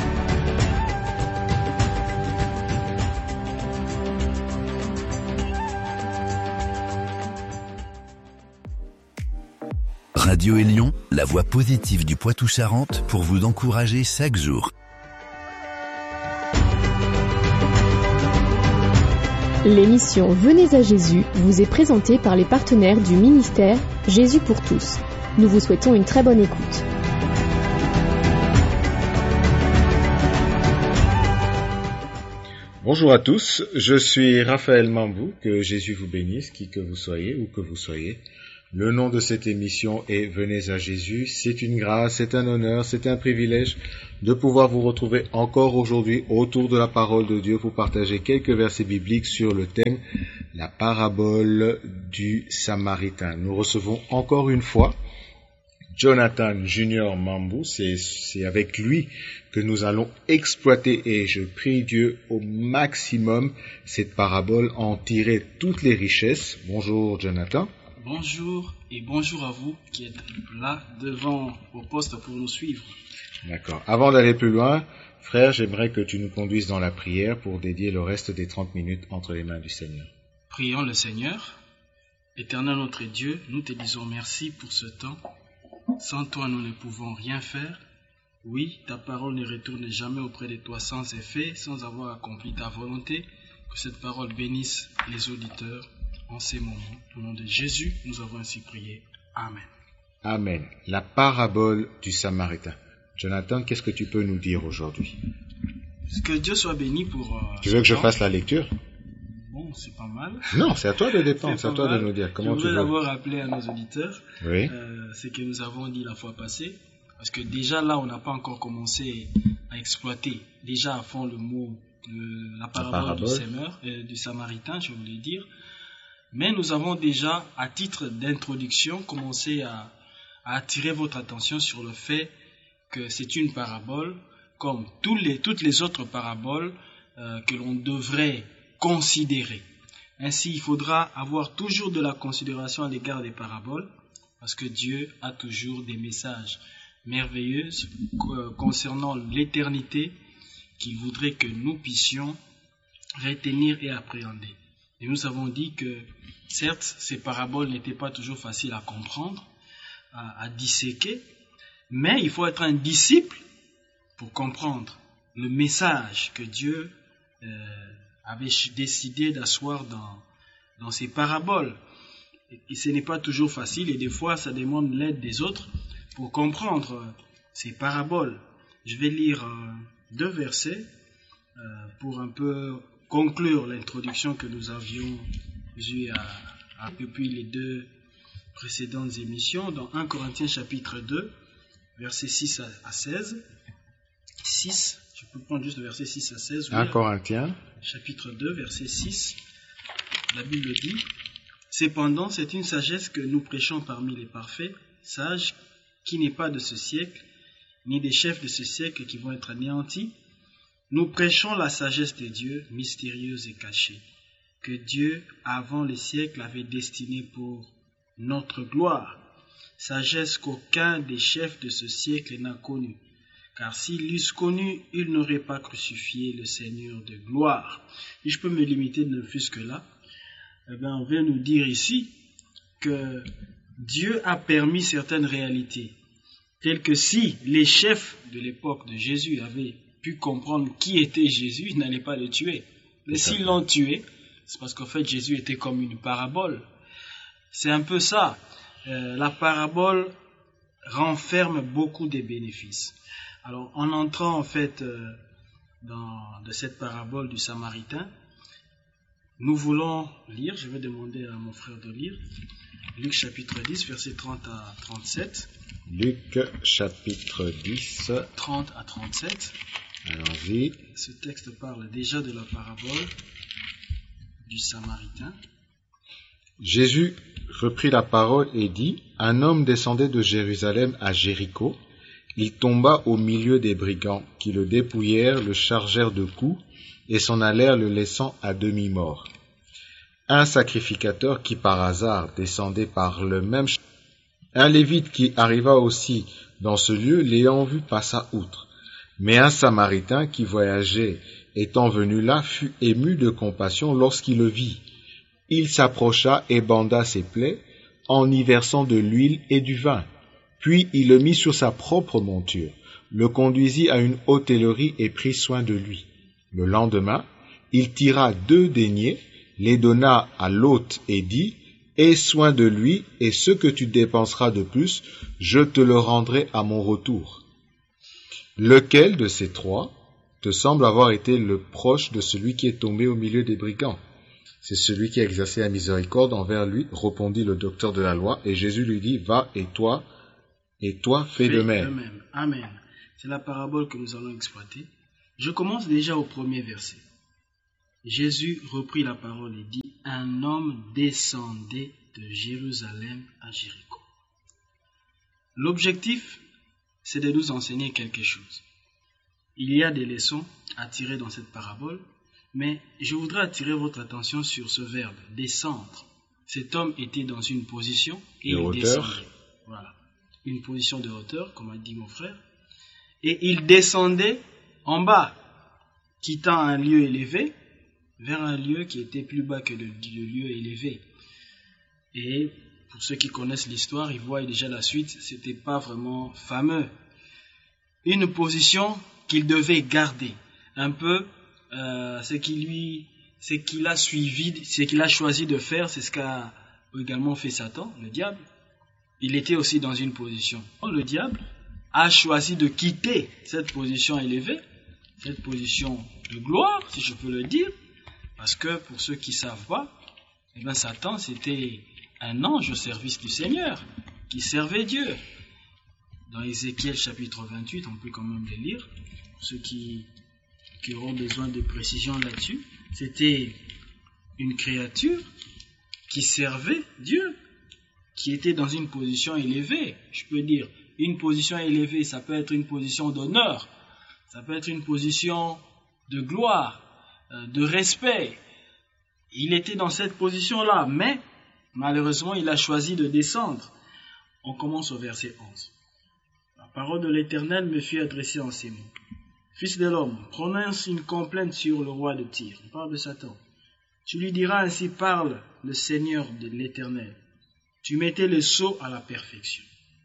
Radio Élion, la voix positive du Poitou-Charentes pour vous encourager chaque jour. L'émission Venez à Jésus vous est présentée par les partenaires du ministère Jésus pour tous. Nous vous souhaitons une très bonne écoute. Bonjour à tous, je suis Raphaël Mambou, que Jésus vous bénisse, qui que vous soyez, où que vous soyez. Le nom de cette émission est Venez à Jésus. C'est une grâce, c'est un honneur, c'est un privilège de pouvoir vous retrouver encore aujourd'hui autour de la parole de Dieu pour partager quelques versets bibliques sur le thème la parabole du Samaritain. Nous recevons encore une fois Jonathan Junior Mambou. C'est, c'est avec lui que nous allons exploiter, et je prie Dieu au maximum, cette parabole, en tirer toutes les richesses. Bonjour Jonathan. Bonjour et bonjour à vous qui êtes là devant vos postes pour nous suivre. D'accord. Avant d'aller plus loin, frère, j'aimerais que tu nous conduises dans la prière pour dédier le reste des trente minutes entre les mains du Seigneur. Prions le Seigneur. Éternel notre Dieu, nous te disons merci pour ce temps. Sans toi, nous ne pouvons rien faire. Oui, ta parole ne retourne jamais auprès de toi sans effet, sans avoir accompli ta volonté. Que cette parole bénisse les auditeurs en ces moments. Au nom de Jésus, nous avons ainsi prié. Amen. Amen. La parabole du Samaritain. Jonathan, qu'est-ce que tu peux nous dire aujourd'hui? Que Dieu soit béni pour... Euh, tu veux que je fasse la lecture? Bon, c'est pas mal. Non, c'est à toi de dépendre, c'est à toi mal. de nous dire comment tu veux. Je voudrais d'abord rappeler à nos auditeurs oui. euh, ce que nous avons dit la fois passée, parce que déjà là, on n'a pas encore commencé à exploiter déjà à fond le mot, le, la parabole, la parabole. Du, Semeur, euh, du Samaritain, je voulais dire. Mais nous avons déjà, à titre d'introduction, commencé à, à attirer votre attention sur le fait que c'est une parabole, comme tous les, toutes les autres paraboles euh, que l'on devrait considérer. Ainsi, il faudra avoir toujours de la considération à l'égard des paraboles, parce que Dieu a toujours des messages merveilleux euh, concernant l'éternité qu'il voudrait que nous puissions retenir et appréhender. Et nous avons dit que, certes, ces paraboles n'étaient pas toujours faciles à comprendre, à, à disséquer, mais il faut être un disciple pour comprendre le message que Dieu euh, avait décidé d'asseoir dans, dans ces paraboles. Et, et ce n'est pas toujours facile, et des fois, ça demande l'aide des autres pour comprendre euh, ces paraboles. Je vais lire euh, deux versets euh, pour un peu conclure l'introduction que nous avions eue à, à, depuis les deux précédentes émissions, dans un Corinthiens chapitre deux, versets six à seize. six, je peux prendre juste le verset six à seize. un Corinthiens chapitre deux, verset six. La Bible dit: Cependant, c'est une sagesse que nous prêchons parmi les parfaits, sages, qui n'est pas de ce siècle, ni des chefs de ce siècle qui vont être anéantis. Nous prêchons la sagesse de Dieu, mystérieuse et cachée, que Dieu, avant les siècles, avait destinée pour notre gloire, sagesse qu'aucun des chefs de ce siècle n'a connue, car s'ils l'eussent connue, ils n'auraient pas crucifié le Seigneur de gloire. Et je peux me limiter ne fût-ce que là. Eh bien, on vient nous dire ici que Dieu a permis certaines réalités, telles que si les chefs de l'époque de Jésus avaient pu comprendre qui était Jésus, ils n'allaient pas le tuer. Mais s'ils l'ont tué, c'est parce qu'en fait Jésus était comme une parabole. C'est un peu ça. Euh, la parabole renferme beaucoup de bénéfices. Alors, en entrant en fait euh, dans de cette parabole du Samaritain, nous voulons lire, je vais demander à mon frère de lire, Luc chapitre dix, versets trente à trente-sept. Luc chapitre dix, trente à trente-sept. Allons-y. Ce texte parle déjà de la parabole du Samaritain. Jésus reprit la parole et dit: Un homme descendait de Jérusalem à Jéricho. Il tomba au milieu des brigands, qui le dépouillèrent, le chargèrent de coups, et s'en allèrent le laissant à demi-mort. Un sacrificateur qui par hasard descendait par le même chemin, un lévite qui arriva aussi dans ce lieu, l'ayant vu, passa outre. Mais un Samaritain qui voyageait, étant venu là, fut ému de compassion lorsqu'il le vit. Il s'approcha et banda ses plaies, en y versant de l'huile et du vin. Puis il le mit sur sa propre monture, le conduisit à une hôtellerie et prit soin de lui. Le lendemain, il tira deux deniers, les donna à l'hôte et dit: Aie soin de lui, et ce que tu dépenseras de plus, je te le rendrai à mon retour. Lequel de ces trois te semble avoir été le proche de celui qui est tombé au milieu des brigands? C'est celui qui a exercé la miséricorde envers lui, répondit le docteur de la loi, et Jésus lui dit: Va, et toi, et toi fais, fais de même. même. Amen. C'est la parabole que nous allons exploiter. Je commence déjà au premier verset. Jésus reprit la parole et dit, un homme descendait de Jérusalem à Jéricho. L'objectif, c'est de nous enseigner quelque chose. Il y a des leçons à tirer dans cette parabole, mais je voudrais attirer votre attention sur ce verbe, descendre. Cet homme était dans une position et de il hauteur. descendait. Voilà, une position de hauteur, comme a dit mon frère. Et il descendait en bas, quittant un lieu élevé, vers un lieu qui était plus bas que le, le lieu élevé. Et pour ceux qui connaissent l'histoire, ils voient déjà la suite, c'était pas vraiment fameux. Une position qu'il devait garder, un peu euh, ce qui lui, ce qu'il a suivi, ce qu'il a choisi de faire, c'est ce qu'a également fait Satan, le diable. Il était aussi dans une position. Le diable a choisi de quitter cette position élevée, cette position de gloire, si je peux le dire, parce que pour ceux qui ne savent pas, eh bien Satan c'était un ange au service du Seigneur, qui servait Dieu. Dans Ézéchiel chapitre vingt-huit, on peut quand même le lire, pour ceux qui, qui auront besoin de précision là-dessus. C'était une créature qui servait Dieu, qui était dans une position élevée. Je peux dire, une position élevée, ça peut être une position d'honneur, ça peut être une position de gloire, de respect. Il était dans cette position-là, mais malheureusement, il a choisi de descendre. On commence au verset onze. La parole de l'Éternel me fut adressée en ces mots. Fils de l'homme, prononce une complainte sur le roi de Tyr. On parle de Satan. Tu lui diras ainsi, parle le Seigneur de l'Éternel. Tu mettais le sceau à la perfection.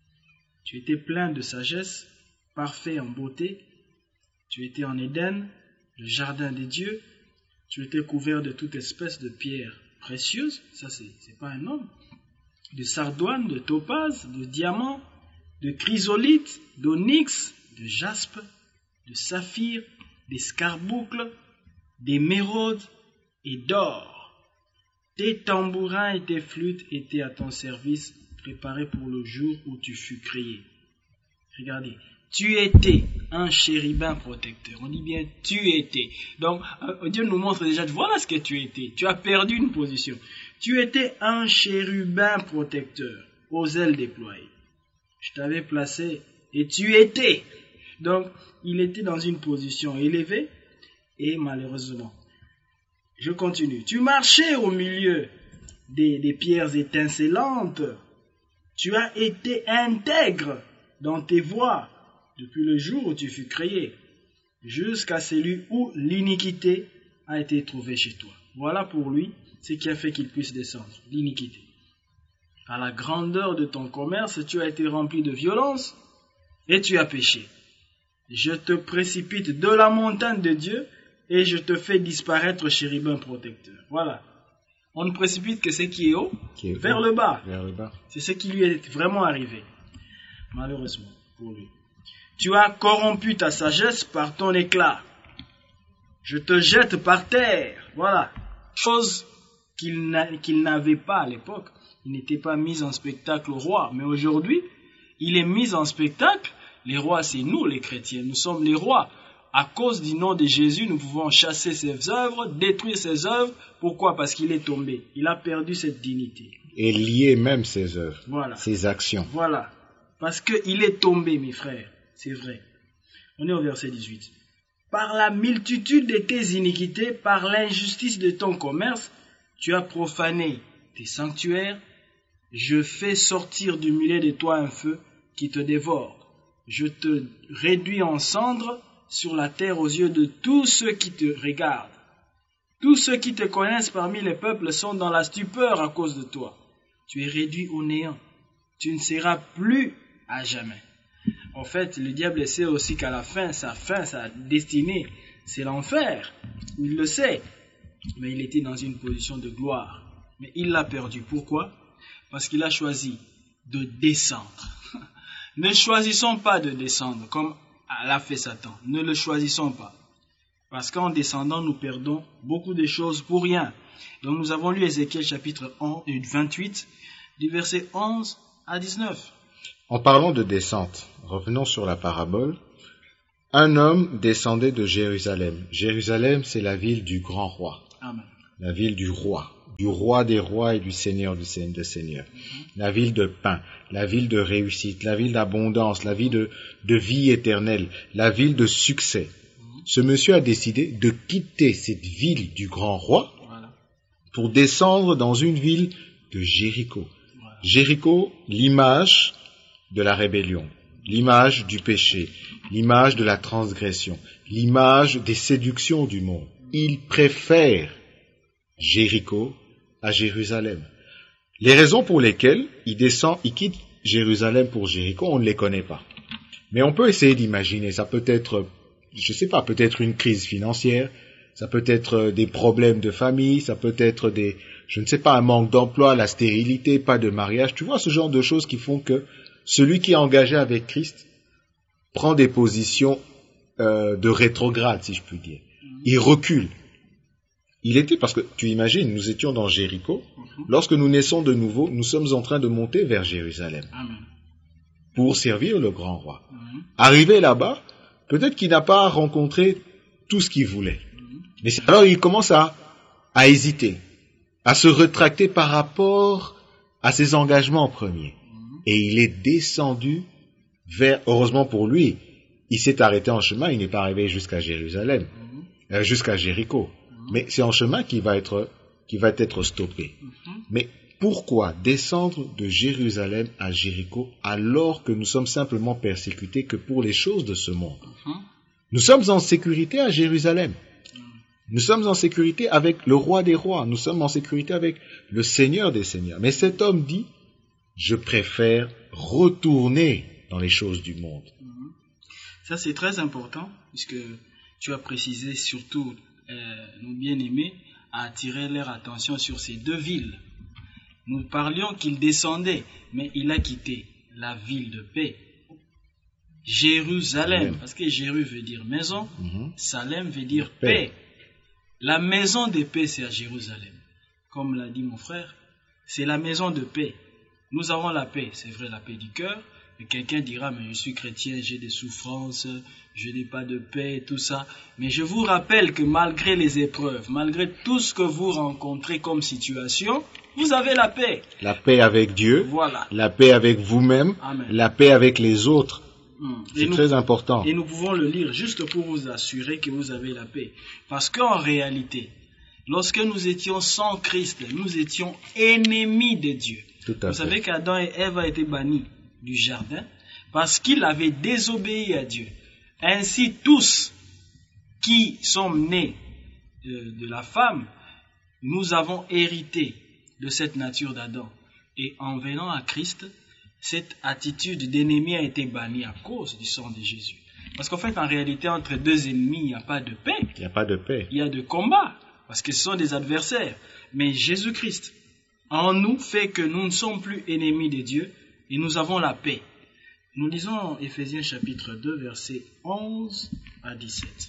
Tu étais plein de sagesse, parfait en beauté. Tu étais en Éden, le jardin des dieux. Tu étais couvert de toute espèce de pierres précieuses. Ça, c'est, c'est pas un homme. De sardoine, de topaze, de diamant, de chrysolite, d'onyx, de jaspe, de saphir, d'escarboucle, d'émeraude et d'or. Tes tambourins et tes flûtes étaient à ton service, préparés pour le jour où tu fus créé. Regardez, tu étais un chérubin protecteur. On dit bien tu étais. Donc Dieu nous montre déjà, voilà ce que tu étais. Tu as perdu une position. Tu étais un chérubin protecteur, aux ailes déployées. Je t'avais placé et tu étais. Donc il était dans une position élevée et malheureusement. Je continue. Tu marchais au milieu des, des pierres étincelantes. Tu as été intègre dans tes voies depuis le jour où tu fus créé, jusqu'à celui où l'iniquité a été trouvée chez toi. Voilà pour lui ce qui a fait qu'il puisse descendre, l'iniquité. À la grandeur de ton commerce, tu as été rempli de violence et tu as péché. Je te précipite de la montagne de Dieu et je te fais disparaître chérubin protecteur. Voilà. On ne précipite que ce qui est haut, qui est vers, haut le bas. vers le bas. C'est ce qui lui est vraiment arrivé, malheureusement pour lui. Tu as corrompu ta sagesse par ton éclat. Je te jette par terre. Voilà. Chose qu'il, n'a, qu'il n'avait pas à l'époque. Il n'était pas mis en spectacle au roi. Mais aujourd'hui, il est mis en spectacle. Les rois, c'est nous les chrétiens. Nous sommes les rois. À cause du nom de Jésus, nous pouvons chasser ses œuvres, détruire ses œuvres. Pourquoi? Parce qu'il est tombé. Il a perdu cette dignité. Et lier même ses œuvres, voilà. Ses actions. Voilà. Parce qu'il est tombé, mes frères. C'est vrai. On est au verset dix-huit. Par la multitude de tes iniquités, par l'injustice de ton commerce, tu as profané tes sanctuaires. Je fais sortir du milieu de toi un feu qui te dévore. Je te réduis en cendres sur la terre aux yeux de tous ceux qui te regardent. Tous ceux qui te connaissent parmi les peuples sont dans la stupeur à cause de toi. Tu es réduit au néant. Tu ne seras plus à jamais. En fait, le diable sait aussi qu'à la fin, sa fin, sa destinée, c'est l'enfer. Il le sait. Mais il était dans une position de gloire. Mais il l'a perdu. Pourquoi? Parce qu'il a choisi de descendre. Ne choisissons pas de descendre comme l'a fait Satan. Ne le choisissons pas. Parce qu'en descendant, nous perdons beaucoup de choses pour rien. Donc nous avons lu Ézéchiel chapitre vingt-huit, du verset onze à dix-neuf. En parlant de descente, revenons sur la parabole. Un homme descendait de Jérusalem. Jérusalem, c'est la ville du grand roi. Amen. La ville du roi, du roi des rois et du seigneur du seigneur des seigneurs. Mm-hmm. La ville de pain, la ville de réussite, la ville d'abondance, la ville de, de vie éternelle, la ville de succès. Mm-hmm. Ce monsieur a décidé de quitter cette ville du grand roi voilà. pour descendre dans une ville de Jéricho. Voilà. Jéricho, l'image de la rébellion, l'image du péché, l'image de la transgression, l'image des séductions du monde. Il préfère Jéricho à Jérusalem. Les raisons pour lesquelles il descend, il quitte Jérusalem pour Jéricho, on ne les connaît pas. Mais on peut essayer d'imaginer, ça peut être, je sais pas, peut-être une crise financière, ça peut être des problèmes de famille, ça peut être des, je ne sais pas, un manque d'emploi, la stérilité, pas de mariage, tu vois, ce genre de choses qui font que celui qui est engagé avec Christ prend des positions euh, de rétrograde, si je puis dire. Il recule. Il était, parce que tu imagines, nous étions dans Jéricho, mm-hmm. lorsque nous naissons de nouveau, nous sommes en train de monter vers Jérusalem Amen. Pour servir le grand roi. Mm-hmm. Arrivé là-bas, peut-être qu'il n'a pas rencontré tout ce qu'il voulait. Mm-hmm. Mais c'est, alors il commence à, à hésiter, à se rétracter par rapport à ses engagements premiers. Mm-hmm. Et il est descendu vers, heureusement pour lui, il s'est arrêté en chemin, il n'est pas arrivé jusqu'à Jérusalem, mm-hmm. euh, jusqu'à Jéricho. Mais c'est en chemin qu'il va être, qu'il va être stoppé. Mm-hmm. Mais pourquoi descendre de Jérusalem à Jéricho alors que nous sommes simplement persécutés que pour les choses de ce monde? Mm-hmm. Nous sommes en sécurité à Jérusalem. Mm-hmm. Nous sommes en sécurité avec le roi des rois. Nous sommes en sécurité avec le Seigneur des seigneurs. Mais cet homme dit, je préfère retourner dans les choses du monde. Mm-hmm. Ça c'est très important puisque tu as précisé surtout Euh, nos bien-aimés a attiré leur attention sur ces deux villes. Nous parlions qu'il descendait, mais il a quitté la ville de paix. Jérusalem, Amen. Parce que Jéru veut dire maison, mm-hmm. Salem veut dire paix. paix. La maison de paix, c'est à Jérusalem. Comme l'a dit mon frère, c'est la maison de paix. Nous avons la paix, c'est vrai, la paix du cœur. Et quelqu'un dira, mais je suis chrétien, j'ai des souffrances, je n'ai pas de paix, tout ça. Mais je vous rappelle que malgré les épreuves, malgré tout ce que vous rencontrez comme situation, vous avez la paix. La paix avec Dieu, voilà. La paix avec vous-même, Amen. La paix avec les autres. Mmh. C'est nous, très important. Et nous pouvons le lire juste pour vous assurer que vous avez la paix. Parce qu'en réalité, lorsque nous étions sans Christ, nous étions ennemis de Dieu. Tout à vous fait. savez qu'Adam et Ève ont été bannis du jardin parce qu'ils avaient désobéi à Dieu. Ainsi, tous qui sommes nés de, de la femme, nous avons hérité de cette nature d'Adam. Et en venant à Christ, cette attitude d'ennemi a été bannie à cause du sang de Jésus. Parce qu'en fait, en réalité, entre deux ennemis, il n'y a pas de paix. Il n'y a pas de paix. Il y a de combat, parce que ce sont des adversaires. Mais Jésus-Christ, en nous, fait que nous ne sommes plus ennemis de Dieu, et nous avons la paix. Nous lisons Éphésiens chapitre deux, versets onze à dix-sept,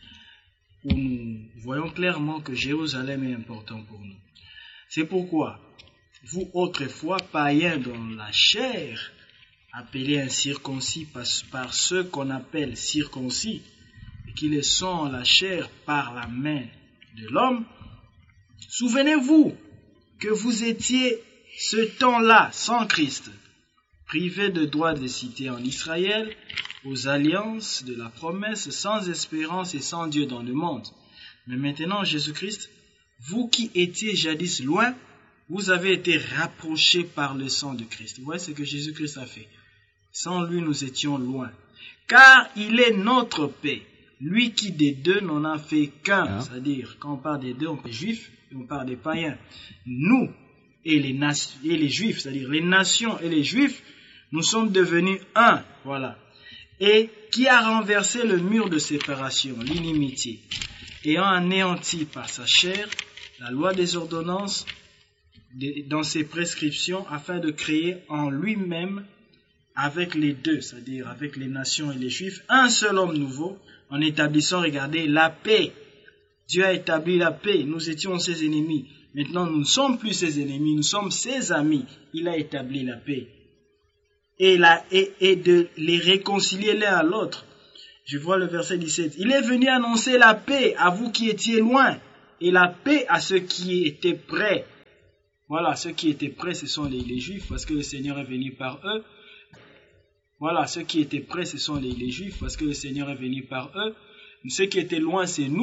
où nous voyons clairement que Jérusalem est important pour nous. C'est pourquoi, vous autrefois païens dans la chair, appelés incirconcis par, par ceux qu'on appelle circoncis, et qui le sont en la chair par la main de l'homme, souvenez-vous que vous étiez ce temps-là sans Christ, privés de droit de cité en Israël, aux alliances de la promesse, sans espérance et sans Dieu dans le monde. Mais maintenant, Jésus-Christ, vous qui étiez jadis loin, vous avez été rapprochés par le sang de Christ. Vous voyez ce que Jésus-Christ a fait. Sans lui, nous étions loin. Car il est notre paix. Lui qui des deux n'en a fait qu'un. Ah. C'est-à-dire, quand on parle des deux, on parle des juifs et on parle des païens. Nous et les, nation, et les juifs, c'est-à-dire les nations et les juifs, nous sommes devenus un, voilà. Et qui a renversé le mur de séparation, l'inimitié, ayant anéanti par sa chair la loi des ordonnances de, dans ses prescriptions, afin de créer en lui-même, avec les deux, c'est-à-dire avec les nations et les juifs, un seul homme nouveau, en établissant, regardez, la paix. Dieu a établi la paix, nous étions ses ennemis. Maintenant, nous ne sommes plus ses ennemis, nous sommes ses amis. Il a établi la paix. Et, la, et, et de les réconcilier l'un à l'autre. Je vois le verset dix-sept. Il est venu annoncer la paix à vous qui étiez loin et la paix à ceux qui étaient près. Voilà, ceux qui étaient près, ce sont les, les Juifs parce que le Seigneur est venu par eux. Voilà, ceux qui étaient près, ce sont les, les Juifs parce que le Seigneur est venu par eux. Ceux qui étaient loin, c'est nous.